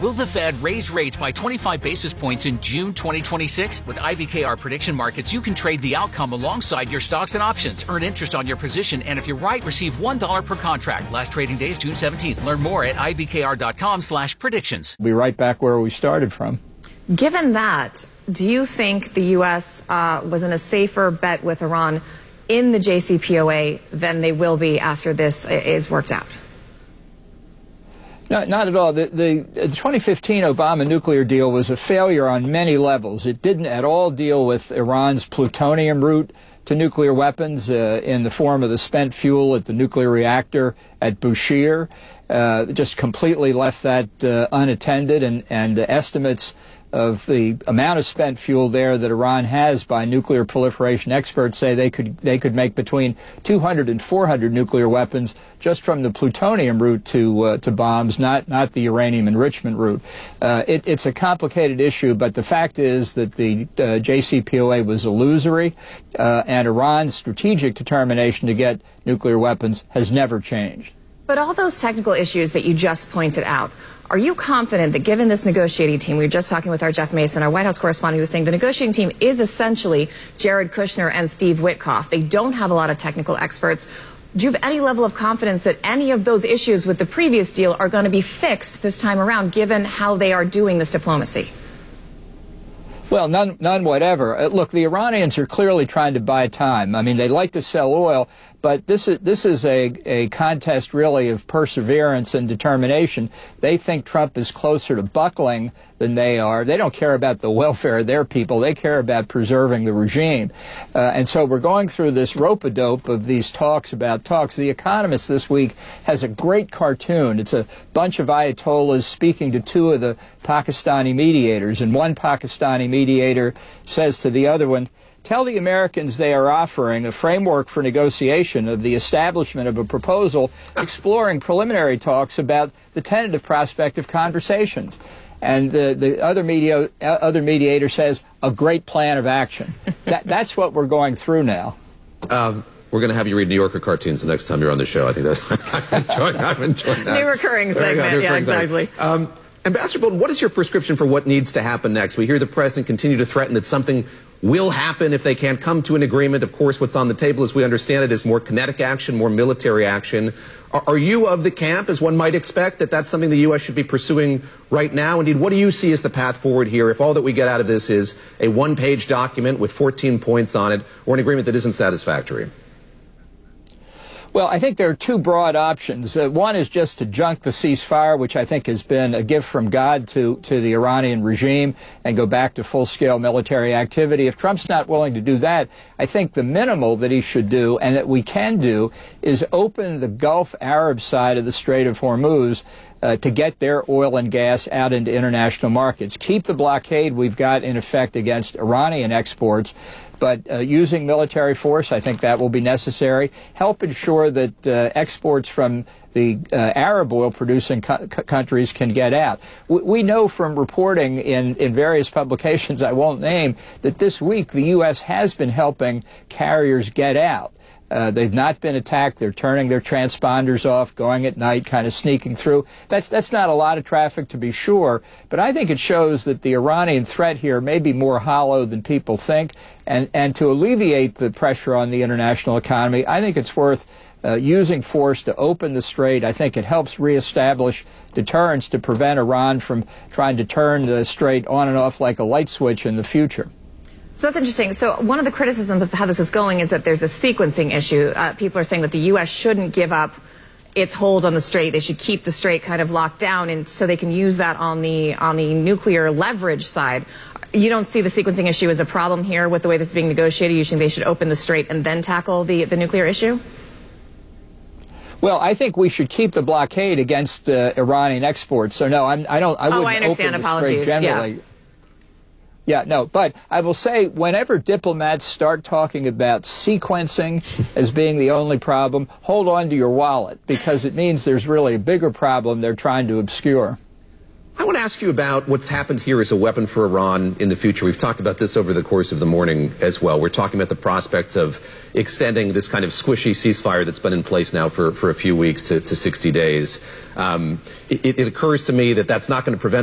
Will the Fed raise rates by 25 basis points in June 2026? With IBKR Prediction Markets, you can trade the outcome alongside your stocks and options. Earn interest on your position, and if you're right, receive $1 per contract. Last trading day is June 17th. Learn more at ibkr.com/predictions. We'll be right back where we started from. Given that, do you think the U.S. Was in a safer bet with Iran in the JCPOA than they will be after this is worked out? Not at all. The 2015 Obama nuclear deal was a failure on many levels. It didn't at all deal with Iran's plutonium route to nuclear weapons in the form of the spent fuel at the nuclear reactor at Bushehr. Just completely left that unattended, and estimates of the amount of spent fuel there that Iran has by nuclear proliferation experts say they could make between 200 and 400 nuclear weapons just from the plutonium route to bombs, not the uranium enrichment route. It's a complicated issue, but the fact is that the JCPOA was illusory, and Iran's strategic determination to get nuclear weapons has never changed. But all those technical issues that you just pointed out, are you confident that given this negotiating team, we were just talking with our Jeff Mason, our White House correspondent, who was saying the negotiating team is essentially Jared Kushner and Steve Witkoff. They don't have a lot of technical experts. Do you have any level of confidence that any of those issues with the previous deal are going to be fixed this time around, given how they are doing this diplomacy? Well, none whatever. Look, the Iranians are clearly trying to buy time. I mean, they like to sell oil, but this is a contest really of perseverance and determination. They think Trump is closer to buckling than they are. They don't care about the welfare of their people. They care about preserving the regime. And so we're going through this rope-a-dope of these talks about talks. The Economist this week has a great cartoon. It's a bunch of Ayatollahs speaking to two of the Pakistani mediators, and one Pakistani mediator says to the other one, "Tell the Americans they are offering a framework for negotiation of the establishment of a proposal exploring preliminary talks about the tentative prospect of conversations." And the other mediator says, "A great plan of action." That's what we're going through now. We're going to have you read New Yorker cartoons the next time you're on the show. I think that's I'm enjoying that. New recurring segment, yeah, exactly. Ambassador Bolton, what is your prescription for what needs to happen next? We hear the president continue to threaten that something will happen if they can't come to an agreement. Of course, what's on the table, as we understand it, is more kinetic action, more military action. Are you of the camp, as one might expect, that that's something the U.S. should be pursuing right now? Indeed, what do you see as the path forward here if all that we get out of this is a one-page document with 14 points on it, or an agreement that isn't satisfactory? Well, I think there are two broad options. One is just to junk the ceasefire, which I think has been a gift from God to the Iranian regime, and go back to full-scale military activity. If Trump's not willing to do that, I think the minimal that he should do, and that we can do, is open the Gulf Arab side of the Strait of Hormuz to get their oil and gas out into international markets. Keep the blockade we've got in effect against Iranian exports, but using military force, I think that will be necessary. Help ensure that exports from the Arab oil-producing countries can get out. We know from reporting in various publications I won't name that this week the U.S. has been helping carriers get out. They've not been attacked. They're turning their transponders off, going at night, kind of sneaking through. That's not a lot of traffic, to be sure, but I think it shows that the Iranian threat here may be more hollow than people think, and to alleviate the pressure on the international economy, I think it's worth using force to open the strait. I think it helps reestablish deterrence to prevent Iran from trying to turn the strait on and off like a light switch in the future. So that's interesting. So one of the criticisms of how this is going is that there's a sequencing issue. People are saying that the U.S. shouldn't give up its hold on the strait. They should keep the strait kind of locked down, and so they can use that on the nuclear leverage side. You don't see the sequencing issue as a problem here with the way this is being negotiated? You think they should open the strait and then tackle the nuclear issue? Well, I think we should keep the blockade against Iranian exports. So no, I wouldn't understand. Open the Apologies. strait generally. Yeah. Yeah, no, but I will say whenever diplomats start talking about sequencing as being the only problem, hold on to your wallet, because it means there's really a bigger problem they're trying to obscure. I want to ask you about what's happened here as a weapon for Iran in the future. We've talked about this over the course of the morning as well. We're talking about the prospects of extending this kind of squishy ceasefire that's been in place now for a few weeks to 60 days. It occurs to me that that's not going to prevent